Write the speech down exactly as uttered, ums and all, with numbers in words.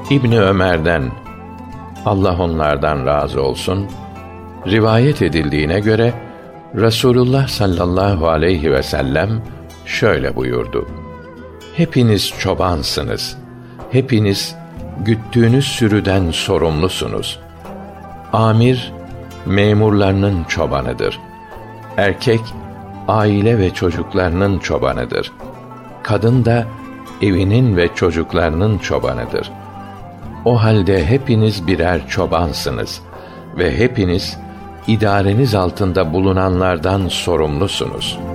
İbni Ömer'den, Allah onlardan razı olsun, rivayet edildiğine göre Resulullah sallallahu aleyhi ve sellem şöyle buyurdu: Hepiniz çobansınız. Hepiniz güttüğünüz sürüden sorumlusunuz. Amir, memurlarının çobanıdır. Erkek, aile ve çocuklarının çobanıdır. Kadın da evinin ve çocuklarının çobanıdır. O halde hepiniz birer çobansınız ve hepiniz idareniz altında bulunanlardan sorumlusunuz.